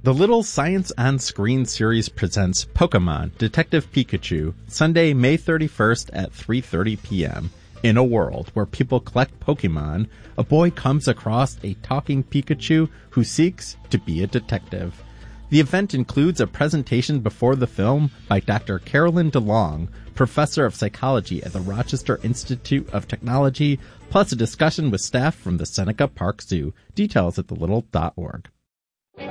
The Little Science on Screen series presents Pokemon Detective Pikachu, Sunday, May 31st at 3:30 p.m. In a world where people collect Pokemon, a boy comes across a talking Pikachu who seeks to be a detective. The event includes a presentation before the film by Dr. Carolyn DeLong, professor of psychology at the Rochester Institute of Technology, plus a discussion with staff from the Seneca Park Zoo. Details at thelittle.org.